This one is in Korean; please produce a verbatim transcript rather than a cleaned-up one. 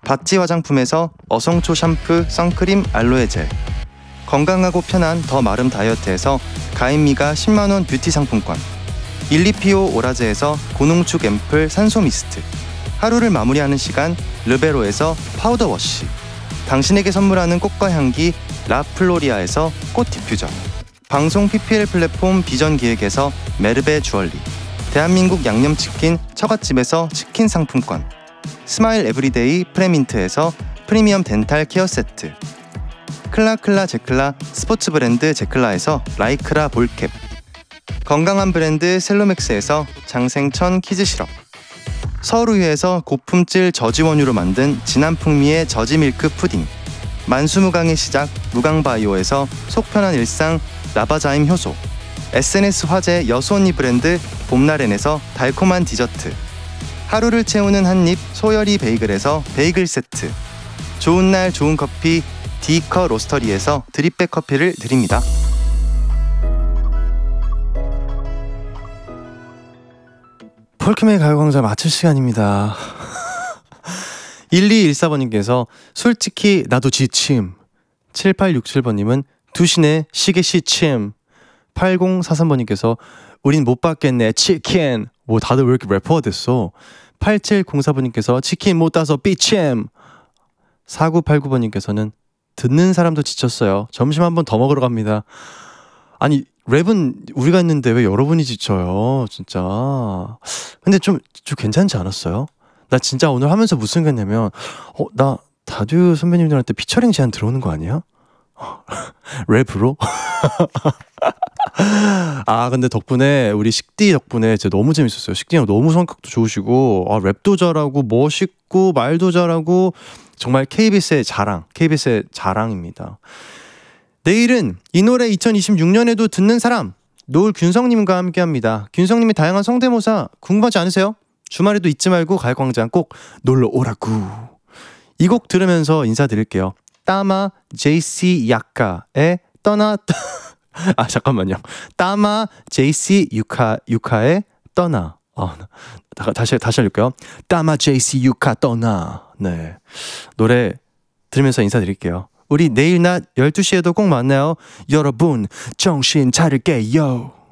바찌 화장품에서 어성초 샴푸, 선크림, 알로에 젤, 건강하고 편한 더 마름 다이어트에서 가인미가 십만 원 뷰티 상품권, 일리피오 오라즈에서 고농축 앰플 산소 미스트, 하루를 마무리하는 시간 르베로에서 파우더 워시, 당신에게 선물하는 꽃과 향기 라플로리아에서 꽃 디퓨저, 방송 피피엘 플랫폼 비전 기획에서 메르베 주얼리, 대한민국 양념치킨 처갓집에서 치킨 상품권, 스마일 에브리데이 프레민트에서 프리미엄 덴탈 케어 세트, 클라클라 제클라 스포츠 브랜드 제클라에서 라이크라 볼캡, 건강한 브랜드 셀로맥스에서 장생천 키즈 시럽, 서울우유에서 고품질 저지원유로 만든 진한 풍미의 저지밀크 푸딩, 만수무강의 시작 무강바이오에서 속편한 일상 라바자임 효소, 에스엔에스 화제 여수언니 브랜드 봄나렌에서 달콤한 디저트, 하루를 채우는 한입 소열이 베이글에서 베이글 세트, 좋은 날 좋은 커피 디커 로스터리에서 드립백 커피를 드립니다. 폴킴의 가요광장 마칠 시간입니다. 일이일사 번님께서 솔직히 나도 지침, 칠팔육칠번님은 두시네 시계시침, 팔공사삼번님께서 우린 못 받겠네 치킨. 뭐 다들 왜 이렇게 래퍼가 됐어. 팔칠공사번님께서 치킨 못 따서 삐챔. 사구팔구번님께서는 듣는 사람도 지쳤어요. 점심 한 번 더 먹으러 갑니다. 아니 랩은 우리가 했는데 왜 여러분이 지쳐요 진짜. 근데 좀, 좀 괜찮지 않았어요? 나 진짜 오늘 하면서 무슨 생각했냐면 어, 나 다듀 선배님들한테 피처링 제안 들어오는 거 아니야? 랩으로? 아 근데 덕분에 우리 식디 덕분에 진짜 너무 재밌었어요. 식디 형 너무 성격도 좋으시고 아, 랩도 잘하고 멋있고 말도 잘하고 정말 케이비에스의 자랑, 케이비에스의 자랑입니다. 내일은 이 노래 이천이십육년에도 듣는 사람 노을 균성님과 함께합니다. 균성님이 다양한 성대모사 궁금하지 않으세요? 주말에도 잊지 말고 가요광장 꼭 놀러 오라구. 이 곡 들으면서 인사드릴게요. 따마 제이씨 야카의 떠나 아 잠깐만요. 따마 제이씨 유카 유카의 떠나. 아, 다시 다시 할게요. 따마 제이씨 유카 떠나. 네, 노래 들으면서 인사드릴게요. 우리 내일 낮 열두 시에도 꼭 만나요. 여러분 정신 차릴게요.